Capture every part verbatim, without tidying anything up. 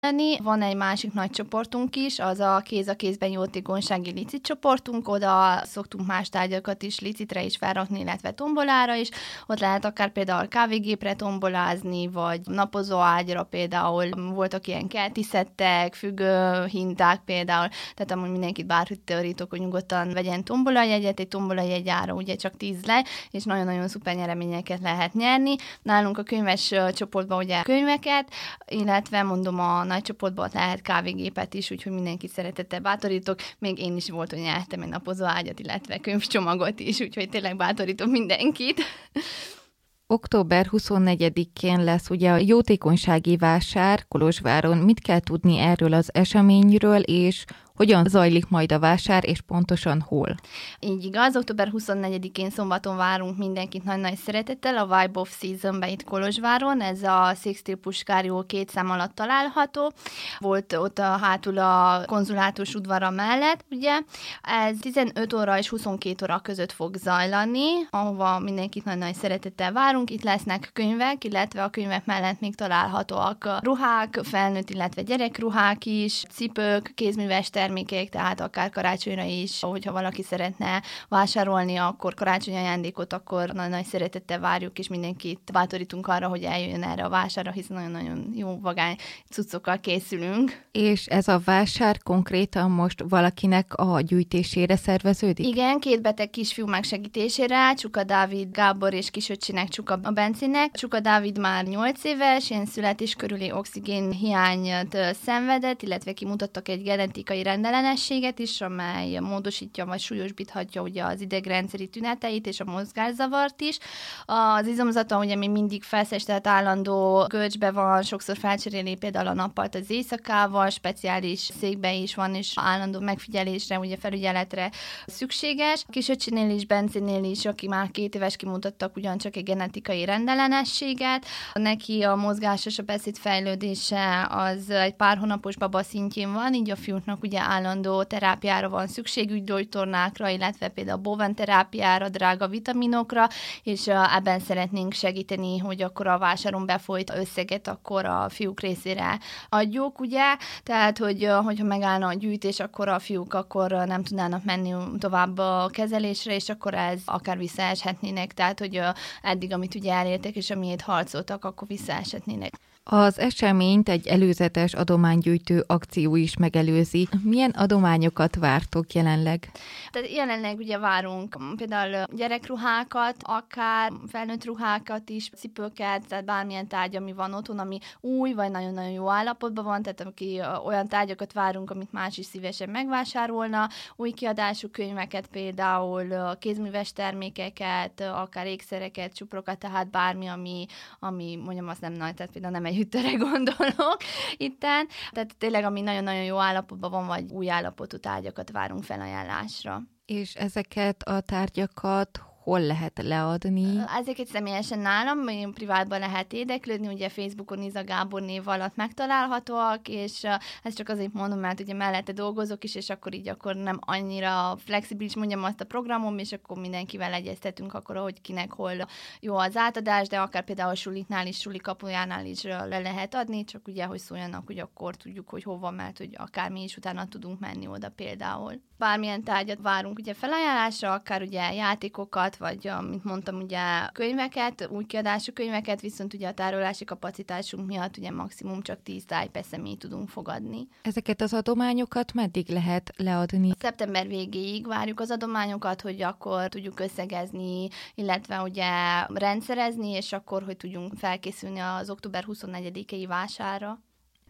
Van egy másik nagy csoportunk is, az a kéz a kézben jótékonysági licit csoportunk, oda szoktunk más tárgyakat is licitre is felrakni, illetve tombolára is. Ott lehet akár például kávégépre tombolázni, vagy napozóágyra például. Voltak ilyen kerti szettek, függő hinták például, tehát amúgy mindenkit bátorítok, hogy nyugodtan vegyen tombolajegyet, egy tombolajegy ára ugye csak tíz le, és nagyon-nagyon szuper nyereményeket lehet nyerni. Nálunk a könyves csoportban ugye könyveket, illetve mondom a nagy csoportban lehet kávégépet is, úgyhogy mindenkit szeretettel bátorítok. Még én is volt, hogy nyertem egy napozóágyat, illetve könyvcsomagot is, úgyhogy tényleg bátorítom mindenkit. október huszonnegyedikén lesz ugye a jótékonysági vásár Kolozsváron. Mit kell tudni erről az eseményről, és hogyan zajlik majd a vásár, és pontosan hol? Így igaz, október huszonnegyedikén szombaton várunk mindenkit nagy-nagy szeretettel a Vibe of Season-be itt Kolozsváron, ez a Sixtil Puskárjó két szám alatt található. Volt ott a hátul a konzulátus udvara mellett, ugye. Ez tizenöt óra és huszonkét óra között fog zajlani, ahova mindenkit nagy-nagy szeretettel várunk. Itt lesznek könyvek, illetve a könyvek mellett még találhatóak ruhák, felnőtt, illetve gyerekruhák is, cipők, kézműves termékek, tehát akár karácsonyra is, hogyha valaki szeretne vásárolni, akkor karácsonyi ajándékot, akkor nagy-nagy szeretettel várjuk, és mindenkit bátorítunk arra, hogy eljöjjön erre a vásárra, hiszen nagyon-nagyon jó vagány cuccokkal készülünk. És ez a vásár konkrétan most valakinek a gyűjtésére szerveződik? Igen, két beteg kisfiú megsegítésére, Csuka Dávid Gábor és kisöccsének Csuka Bencinek. Csuka Dávid már nyolc éves, ilyen születés körüli oxigén hiányt szenvedett, illetve kimutattak egy genetikai rendellenességet is, amely módosítja vagy súlyosbíthatja ugye az idegrendszeri tüneteit és a mozgászavart is. Az izomzata ugye még mindig feszes, tehát állandó görcsbe van, sokszor felcseréli például a nappalt az éjszakával, speciális székbe is van, és állandó megfigyelésre, ugye felügyeletre szükséges. Kisöcsinél is, Bencinél is, aki már két éves, kimutattak ugyancsak egy genetikai rendellenességet. Neki a mozgás és a beszédfejlődése az egy pár hónapos baba szintjén van, így a fiúknak ugye állandó terápiára van szükség, ügygyógytornákra, illetve például bóven terápiára, drága vitaminokra, és ebben szeretnénk segíteni, hogy akkor a vásáron befolyt összeget akkor a fiúk részére adjuk, ugye? Tehát, hogy hogyha megállna a gyűjtés, akkor a fiúk akkor nem tudnának menni tovább a kezelésre, és akkor ez akár visszaeshetnének, tehát, hogy eddig, amit ugye elértek, és amiért harcoltak, akkor visszaeshetnének. Az eseményt egy előzetes adománygyűjtő akció is megelőzi. Milyen adományokat vártok jelenleg? Tehát jelenleg ugye várunk például gyerekruhákat, akár felnőtt ruhákat is, cipőket, tehát bármilyen tárgy, ami van otthon, ami új, vagy nagyon-nagyon jó állapotban van, tehát aki olyan tárgyakat várunk, amit más is szívesen megvásárolna, új kiadású könyveket, például kézműves termékeket, akár ékszereket, csuprokat, tehát bármi, ami, ami mondjam, azt nem nagy, tehát például nem egy hűtőre gondolok itten. Tehát tényleg, ami nagyon-nagyon jó állapotban van, vagy új állapotú tárgyakat várunk felajánlásra. És ezeket a tárgyakat hol lehet leadni? Ezeket személyesen nálam, én privátban lehet érdeklődni, ugye Facebookon Iza Gábor név alatt megtalálhatóak, és ezt csak azért mondom, mert ugye mellette dolgozok is, és akkor így akkor nem annyira flexibilis, mondjam azt a programom, és akkor mindenkivel egyeztetünk akkor, hogy kinek hol jó az átadás, de akár például suliknál is, suli kapujánál is le lehet adni, csak ugye, hogy szóljanak, hogy akkor tudjuk, hogy hova, mert hogy akár mi is utána tudunk menni oda például. Bármilyen tárgyat várunk ugye felajánlásra, akár ugye játékokat, vagy, amit mondtam, ugye könyveket, új kiadású könyveket, viszont ugye a tárolási kapacitásunk miatt ugye maximum csak tíz tárgy per személy tudunk fogadni. Ezeket az adományokat meddig lehet leadni? Szeptember végéig várjuk az adományokat, hogy akkor tudjuk összegezni, illetve ugye rendszerezni, és akkor, hogy tudjunk felkészülni az október huszonnegyedikei vásárra.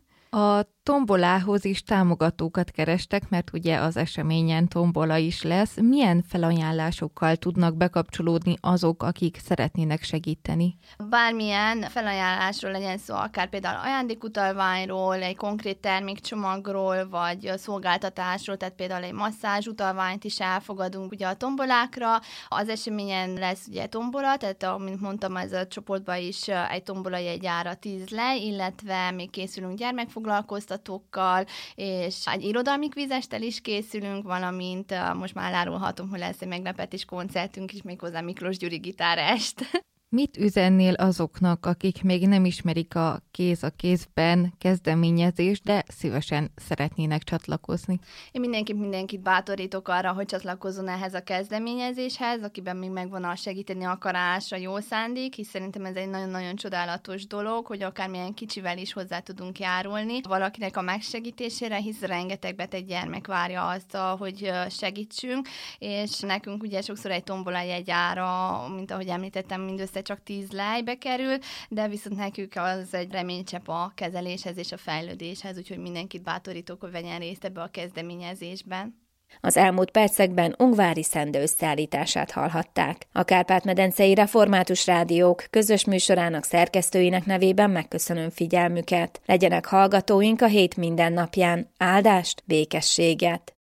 A tombolához is támogatókat kerestek, mert ugye az eseményen tombola is lesz. Milyen felajánlásokkal tudnak bekapcsolódni azok, akik szeretnének segíteni? Bármilyen felajánlásról legyen szó, akár például ajándékutalványról, egy konkrét termékcsomagról, vagy szolgáltatásról, tehát például egy masszázsutalványt is elfogadunk ugye a tombolákra. Az eseményen lesz ugye tombola, tehát amint mondtam, ez a csoportban is egy tombola jegyára tíz le, illetve még készülünk gyermekfoglalkoztatókkal, és egy irodalmi kvízestel is készülünk, valamint most már elárulhatom, hogy lesz egy meglepetés koncertünk is, méghozzá Miklós Gyuri gitárest. Mit üzennél azoknak, akik még nem ismerik a Kéz a kézben kezdeményezést, de szívesen szeretnének csatlakozni? Én mindenképp mindenkit bátorítok arra, hogy csatlakozzon ehhez a kezdeményezéshez, akiben még megvan a segíteni akarás, a jó szándék, hisz szerintem ez egy nagyon-nagyon csodálatos dolog, hogy akármilyen kicsivel is hozzá tudunk járulni valakinek a megsegítésére, hisz rengeteg beteg gyermek várja azt, hogy segítsünk, és nekünk ugye sokszor egy tombola jegyára, mint ahogy említettem, mindössze csak tíz lejbe kerül, de viszont nekünk az egy reménycsepp a kezeléshez és a fejlődéshez, úgyhogy mindenkit bátorítok, hogy vegyen részt ebbe a kezdeményezésben. Az elmúlt percekben Ungvári Szende összeállítását hallhatták. A Kárpát-medencei Református Rádiók közös műsorának szerkesztőinek nevében megköszönöm figyelmüket. Legyenek hallgatóink a hét minden napján. Áldást, békességet!